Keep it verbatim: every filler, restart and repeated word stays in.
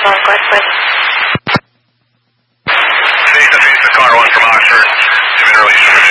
Oh, go ahead, please. Face to face to car one from Oxford. You've been released from